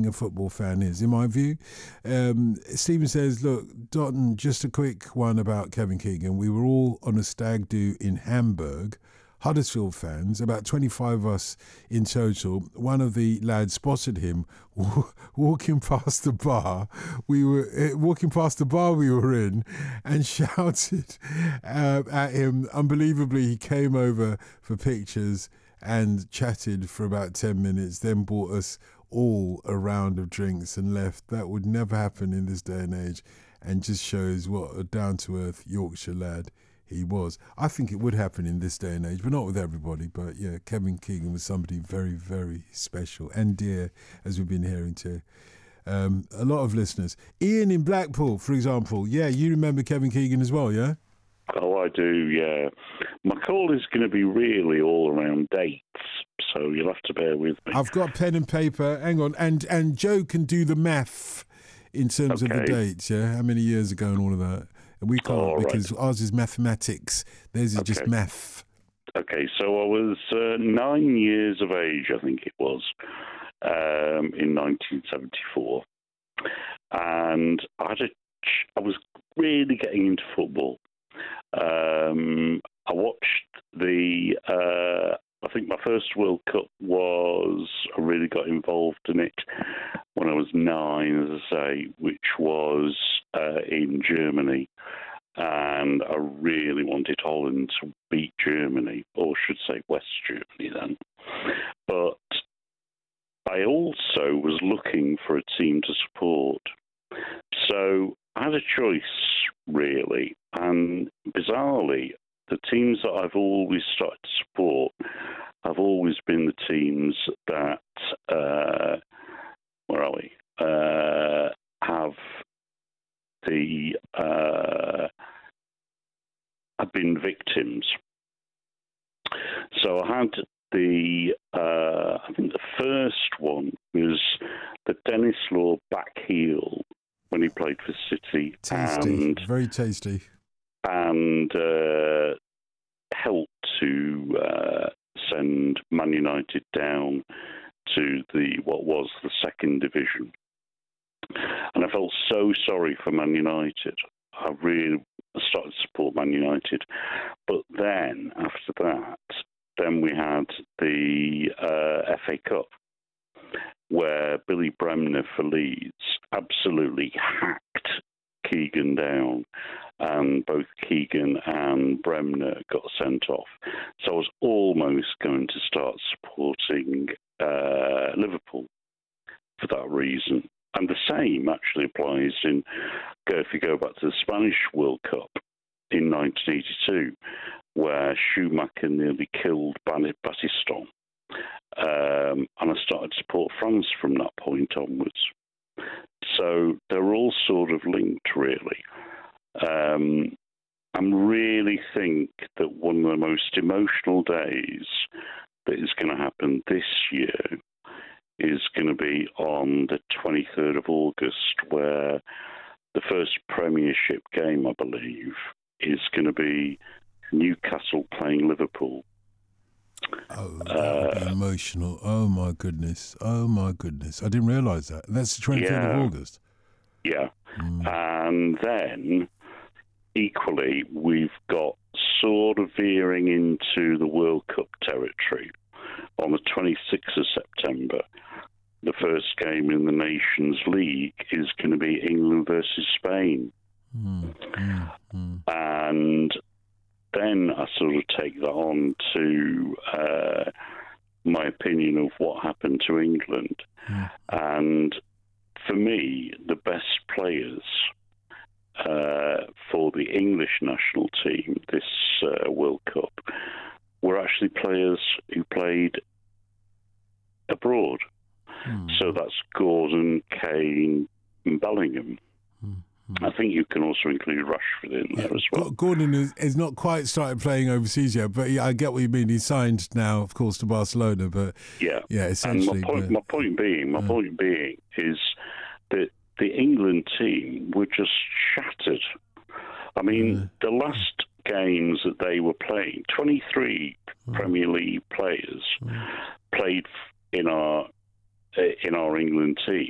a football fan is, in my view. Stephen says, look, Dotton, just a quick one about Kevin Keegan. We were all on a stag do in Hamburg, Huddersfield fans, about 25 of us in total. One of the lads spotted him walking past the bar. We were walking past the bar we were in and shouted at him. Unbelievably, he came over for pictures and chatted for about 10 minutes, then bought us all a round of drinks and left. That would never happen in this day and age, and just shows what a down-to-earth Yorkshire lad he was. I think it would happen in this day and age, but not with everybody. But yeah, Kevin Keegan was somebody very, very special and dear, as we've been hearing too. A lot of listeners. Ian in Blackpool, for example. Yeah, you remember Kevin Keegan as well, yeah? Oh, I do, yeah. My call is going to be really all around dates, so you'll have to bear with me. I've got pen and paper. Hang on. And Joe can do the math in terms of the dates, yeah? How many years ago and all of that? And we can't because ours is mathematics. Theirs is just math. Okay, so I was 9 years of age, I think it was, in 1974. And I was really getting into football. I watched I think my first World Cup I really got involved in it when I was 9, as I say, which was in Germany. And I really wanted Holland to beat Germany, or should say West Germany then. But I also was looking for a team to support. So I had a choice, really. And bizarrely, the teams that I've always started to support have always been the teams that, have been victims. So I had I think the first one was the Dennis Law back heel when he played for City. Tasty, very tasty. And helped to send Man United down to what was the second division. And I felt so sorry for Man United. I really started to support Man United. But then, after that, then we had the FA Cup, where Billy Bremner for Leeds absolutely hacked Keegan down, and both Keegan and Bremner got sent off. So I was almost going to start supporting Liverpool for that reason. And the same actually applies if you go back to the Spanish World Cup in 1982, where Schumacher nearly killed Battiston. And I started to support France from that point onwards. So they're all sort of linked, really. I really think that one of the most emotional days that is going to happen this year is going to be on the 23rd of August, where the first Premiership game, I believe, is going to be Newcastle playing Liverpool. Oh, that would be emotional. Oh, my goodness. I didn't realise that. That's the 23rd of August. Yeah. And then, equally, we've got sort of veering into the World Cup territory. On the 26th of September, the first game in the Nations League is going to be England versus Spain. And then I sort of take that on to my opinion of what happened to England. And for me, the best players for the English national team this World Cup were actually players who played abroad. So that's Gordon, Kane, and Bellingham. I think you can also include Rashford in there as well. Gordon has not quite started playing overseas yet, but I get what you mean. He's signed now, of course, to Barcelona. But yeah, essentially. And my point being is that the England team were just shattered. I mean, the last games that they were playing, 23 Premier League players played in our England team.